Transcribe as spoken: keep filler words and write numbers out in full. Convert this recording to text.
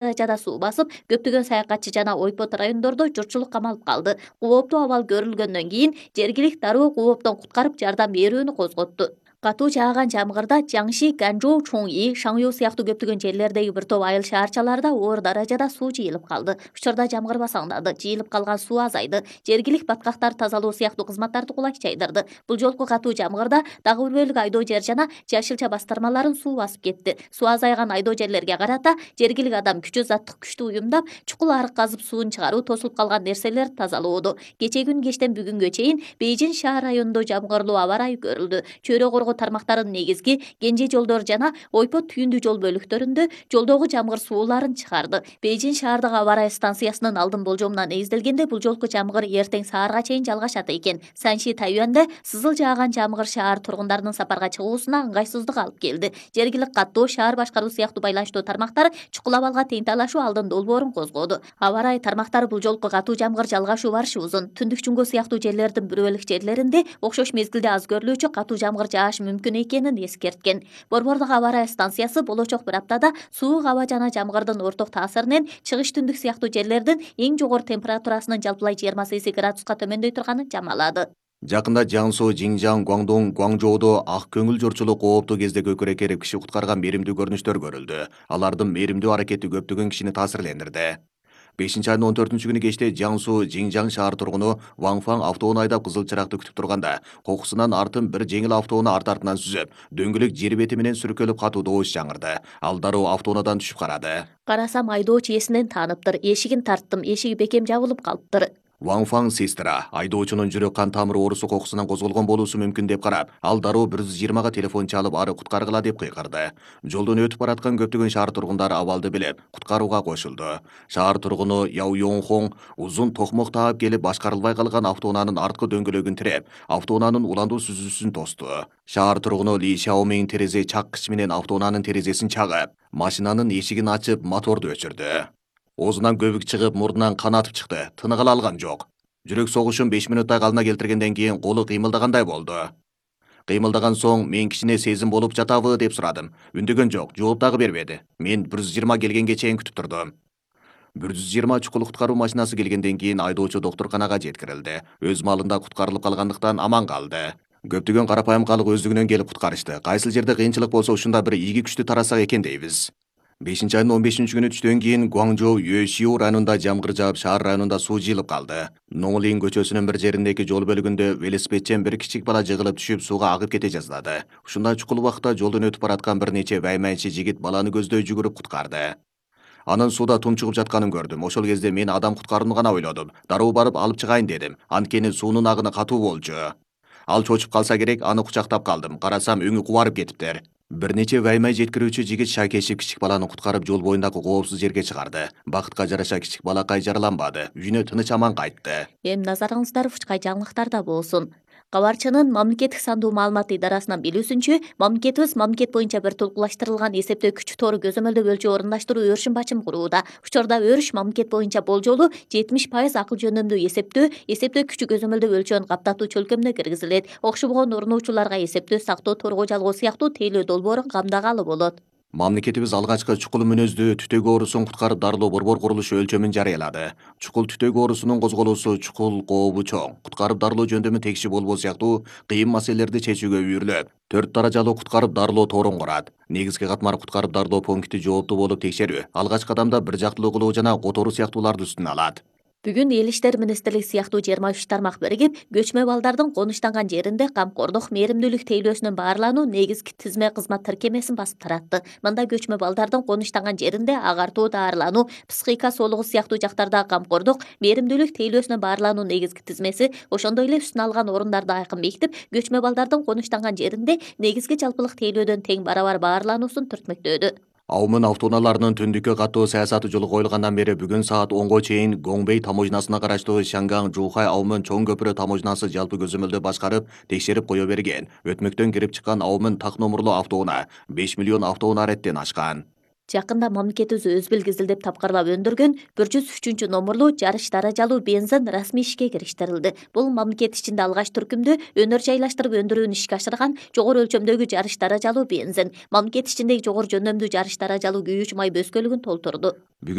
даражада суу басып, көптөгөн саякатчы жана Ойпот райондордо журтчулук камалып калды. Кооптуу абал көрүлгөндөн кийин жергилик дароо кооптон куткарып жардам берүүнү козготту. Катуу жааган жамгырда Жаңши, Ганжоу, Чоңи, Шаңю сыяктуу көптөгөн жерлердеги бир топ айыл шаарчаларда оор даражада суу жыйылып калды. Учурда жамгыр басаңдады, жыйылып калган суу азайды. Жергилик баткактар тазалоо сыяктуу кызматтарды кулай чайдырды. Бул жолку катуу жамгырда дагы бир бөлүк айдоо жер жана жашылча бастырмаларын суу басып кетти. Суу азайган айдоо жерлерге карата жергилик адам күчү заттык күчтү уюмдап, чукул арык казып суун чыгаруу, тосулуп калган нерселерди тазалоодо. Кечээ күн кештен бүгүнгө чейин Бейжин шаар районунда жамгырлуу аба ырайы көрүлдү. Чөйрө коргоо тармактарынын негизги Кенже жолдор жана Ойпот түйүндүү жол бөлүктөрүндө жолдогу жамгыр сууларын чыгарды. Бейжин шаардагы аба ырайы станциясынын алдын болжомуна негизделгенде бул жолку жамгыр эртең саарга чейин жалгашат экен. Санши Тайюаньда сызыл жааган жамгыр шаар тургундарынын сапарга чыгуусуна ыңгайсыздык алып келди. Жергилик каттоо, шаар башкаруу сыяктуу байланыштуу тармактар чукул абалга тең талашуу алдын долбоорун козгоду. Аба ырайы тармактары бул жолку катуу жамгыр жалгашуу барышы узун. Түндүк Чуңго сыяктуу жерлердин бир бөлүк жерлеринде окшош мезгилде аз көрүлүүчү катуу жамгыр жаашы мүмкүн экенин эскерткен. Борбордогу аба ырайы станциясы болочок бир аптада суук аба жана жамгырдын орток таасиринен чыгыш түндүк сыяктуу жерлердин эң жогору температурасынын жалпылай жыйырма сегиз градуска төмөндөй турганын жамалады. Жакында Жаңсу, Жиңжаң, Гуаңдоң, Гуаңжоодо ак көңүл журтчулук кооптуу кезде көкүрөк керип киши куткарган меримдүү көрүнүштөр көрүлдү. Алардын меримдүү аракети көптөгөн кишини таасирлендирди. бешинчи айдын он төртүнчү күнү кечте Жаңсу, Жиңжаң шаар тургуну Ваңфаң автоунаа айдап кызыл чыракты күтүп турганда, кокусунан артын бир жеңил автоунаа арт артынан сүзүп, дөңгөлөк жер бети менен сүркөлүп катуу добуш жаңырды. Ал дароо автоунаадан түшүп карады. Карасам айдоочу эсинен тааныптыр. Эшигин тарттым, эшиги бекем жабылып калыптыр. Ваңфаң сестра айдоочунун жүрөк кан тамыр оорусу кокусунан козголгон болуусу мүмкүн деп карап, ал дароо бир жүз жыйырмага телефон чалып ары куткаргыла деп кыйкырды. Жолдон өтүп бараткан көптөгөн шаар тургундары абалды билип, куткарууга кошулду. Шаар тургуну Яо Йоңхон узун токмок таап келип башкарылбай калган автоунаанын арткы дөңгөлөгүн тиреп, автоунаанын уландуу сүзүүсүн тосту. Шаар тургуну Ли Шаомин терезе чаккыч менен автоунаанын терезесин чагып, машинанын эшигин ачып, моторду өчүрдү. Оозунан көбүк чыгып, мурдунан кан атып чыкты. Тыныгы алган жок. Жүрөк согушун беш мүнөттай калына келтиргенден кийин колу кыймылдагандай болду. Кыймылдаган соң мен кичине сезим болуп жатабы деп сурадым. Үндөгөн жок, жооп дагы бербеди. Мен бир жүз жыйырма келгенге чейин күтүп турдум. бир жүз жыйырма чукул куткаруу машинасы келгенден кийин айдоочу доктурканага жеткирилди. Өз малында куткарылып калгандыктан аман калды. Көптөгөн карапайым калк өздүгүнөн келип куткарышты. Кайсыл жерде кыйынчылык болсо ушунда бир ийги күчтү тарасак экен дейбиз. бешинчи айдын он бешинчи күнү түштөн кийин Гуаңжоу Юэшиу районунда жамгыр жаап, шаар районунда суу жыйылып калды. Ноңлин көчөсүнүн бир жериндеги жол бөлүгүндө велосипедчен бир кичик бала жыгылып түшүп сууга агып кете жаздады. Ушундай чукул убакта жолдон өтүп бараткан бир нече вайманчы жигит баланы көздөй жүгүрүп куткарды. Анын сууда тумчугуп жатканын көрдүм. Ошол кезде мен адам куткарууну гана ойлодум. Дароо барып алып чыгайын дедим. Анткени суунун агыны катуу болчу. Ал чочуп калса керек, аны кучактап калдым. Карасам өңү кубарып кетиптир. Бир нече ваймай жеткирүүчү жигит шайкешип кичик баланы куткарып жол боюндагы коопсуз жерге чыгарды. Бакытка жараша кичик балакай жараланбады. Үйүнө тыныч аман кайтты. Эми назарыңыздар Ушкай жаңылыктарда болсун. Кабарчынын мамлекеттик сандуу маалымат идарасынан билүүсүнчө, мамлекетибиз мамлекет боюнча бир толукташтырылган эсептөө күч тору көзөмөлдөө өлчөө орундаштыруу өрүшүн бачым курууда. Учурда өрүш мамлекет боюнча болжолу жетимиш пайыз акыл жөндөмдүү эсептөө, эсептөө күчү көзөмөлдөө өлчөөнү каптатуу чөлкөмүнө киргизилет. Окшобогон урунуучуларга эсептөө, сактоо, торгоо жалгоо сыяктуу тейлөө долбоорун камдагалы болот. Мамлекетибиз алгачкы чукул мүнөздүү түтөк оорусун куткарып дарылоо борбор курулушу өлчөмүн жарыялады. Чукул түтөк оорусунун козголуусу чукул кообу чоң. Куткарып дарылоо жөндөмү текши болбоо сыяктуу кыйын маселелерди чечүүгө үйүрүлөт. Төрт даражалуу куткарып дарылоо торун курат. Негизги катмар куткарып дарылоо пункти жооптуу болуп текшерүү, алгачкы кадамда бир жактылуу кылуу жана которуу сыяктууларды үстүнө алат. Бүгүн Эл иштер министрлиги сыяктуу жыйырма үч тармак биригип, көчмө балдардын конуштанган жеринде камкордук, мээримдүүлүк тейлөөсүнүн баарлануу негизги тизме кызмат тиркемесин басып таратты. Мында көчмө балдардын конуштанган жеринде агартуу, даарылануу, психика соолугу сыяктуу жактарда камкордук, мээримдүүлүк тейлөөсүнүн баарлануу негизги тизмеси, ошондой эле үстүнө алган орундарды айкын бекитип, көчмө балдардын конуштанган жеринде негизги жалпылык тейлөөдөн тең барабар баарлануусун түртмөктөөдү. Аумын автоунааларынын түндүккө каттоо саясаты жолу коюлгандан бери бүгүн саат онго чейин Гоңбей таможнасына караштуу Шанган Жухай Аумын чоң көпүрө таможнасы жалпы көзөмөлдө башкарып, текшерип кое берген. Өтмөктөн кирип чыккан Аумын так номурлуу автоунаа беш миллион автоунаа ареттен ашкан. Жакында мамлекетибиз өзбил кизилдеп тапкырлап өндүргөн bir yüz üçüncü номурлуу жарыш даражалуу бензин расмий ишке кириштирилди. Бул мамлекет ичинде алгач түркүмдө өнөр жайлаштырып өндүрүүнү ишке ашырган жогору өлчөмдөгү жарыш даражалуу бензин. Мамлекет ичиндеги жогору жөндөмдүү жарыш даражалуу күйүүчү май бөскөлүгүн толтурду.